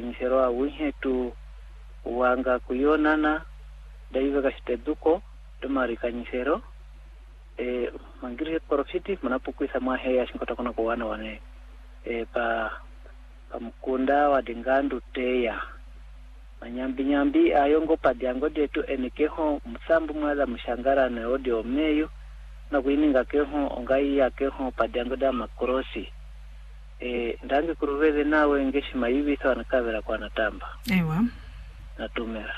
kanyisero awinhe tu wanga kuyonana daiva kashiteduko tumari kanyisero mangiri profiti manapukwisa mwaheya shinkota kuna kuwana wane pa mkunda wa dingandu teya manyambi ayongo padiango detu enekeho msambu mwaza mshangara na odi omeyo na kuininga keho ongai ya keho padiango da makrosi ndange kuruveze nawe ngeshi mayubi sawa nakavera kwa natamba ewa natumera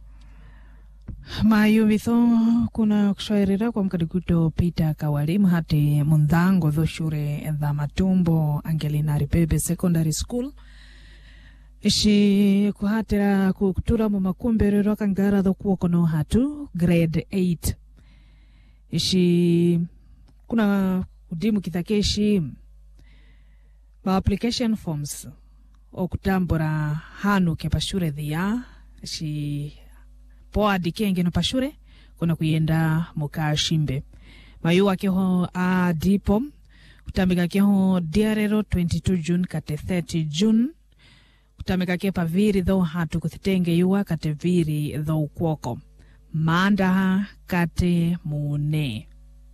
mayubitho kuna kushairira kwa mkadikuto Peter Kawalimu hati mundhango dho shure dha Matumbo Angelina Ribebe Secondary School ishi kuhatira kukutura mu makumberero kangara dho kuokono hatu grade 8 ishi kuna kudimu kitakeshi ma application forms okutambura hanu ke pashure dhia ishi poa dikenge no pashure kuna kuyenda mukashimbe mayuwa keho a dipo kutambika keho diarero 22 June kate 30 June kutambika ke paviri dho hatu kuthitenge yuwa kate viri dho ukwoko manda kate mune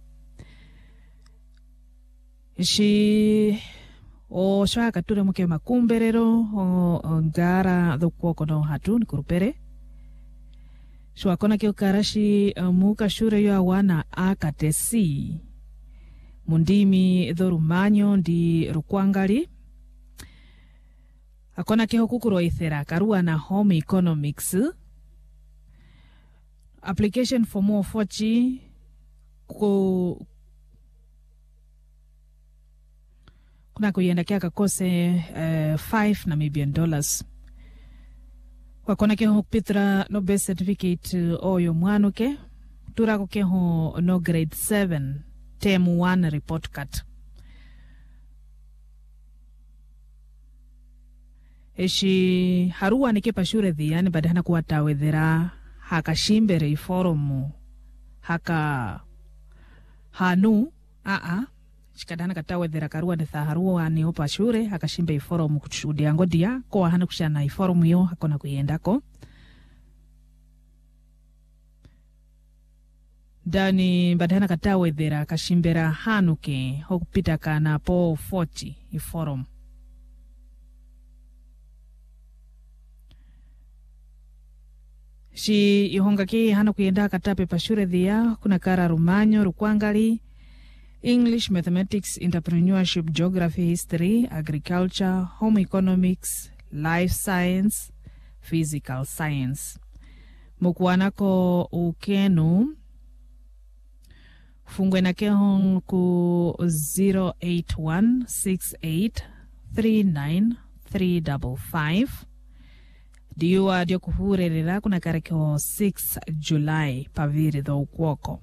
ishi o shwa kature muke makumberero o ngara dho ukwoko no hatu nikurupere shwa kona kio karashi muka shure yo awana akatesi mundimi dho Rumanyo ndi Rukwangali akona keho kukuro ithera karua na home economics application for more fochi kuna kuyenda kia kakose $5 Namibian wakona keho kupitra no best certificate oyo mwanuke turako keho no grade 7 term 1 report card eshi harua nike pashure dhiyani badahana kuwatawedhera haka shimbere forumu haka hanu shikadana katawedhera karua netha harua ni opa shure haka shimbe forumu kuchudia ngodia kwa hana kushana forumu yo hakona kuyendako dani badahana katawedhera kashimbera hanuke hokupita kana po 40 forumu shi ihonga ki hana kuyenda katape pashure dhia kuna kara Rumanyo Rukwangali English, Mathematics, Entrepreneurship, Geography, History, Agriculture, Home Economics, Life Science, Physical Science. Mukwanako ukenu fungwe na kehon ku 0816839355 diwa dio kuhurerera kuna kareko 6 July paviri dho ukwoko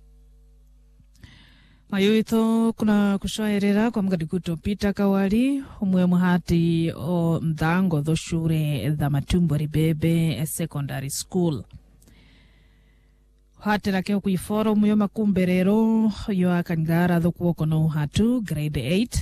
mayuito kuna kushairira kwa mkadikuto Peter Kawali umwe muhati o mdhango dho shure dha Matumbo Ribebe Secondary School hatira keo kuiforum yo makumberero yo akangara dho kuoko no hatu grade 8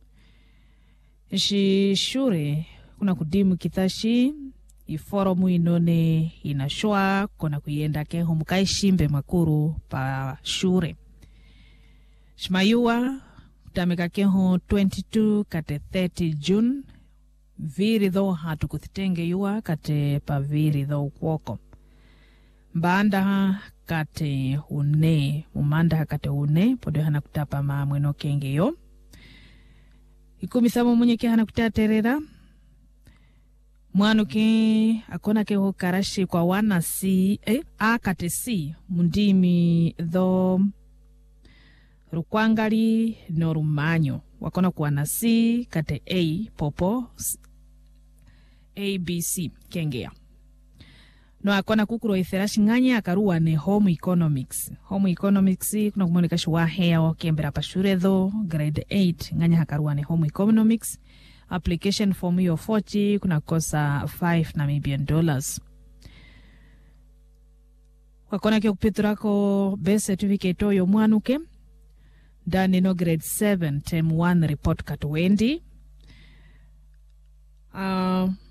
ishi shure kuna kudimu kithashi iforumu inone inashwa kuna kuyenda keho mukaishimbe makuru pa shure Shmayuwa kutamika keho 22 kate 30 June viri dho hatu kuthitenge yuwa kate pa viri dho ukwoko mbanda kate une umanda kate une podo hana kutapa mweno kenge yo ikumisamo mwenye ke hana kutaterera mwanuke akona keho karashi kwa wana si akate si mundimi dho Rukwangali no Rumanyo wakona kuwa na C kate A popo ABC kengea no akona kukuro itherashi nganya akarua ne Home Economics kuna kumonika shuwa hea wakembera pashure dho grade 8 nganya akarua ne Home Economics application form yo 40 kuna kosa $5 Namibian wakona kio kupiturako best certificate oyo mwanuke dani no grade 7 term 1 report card wendi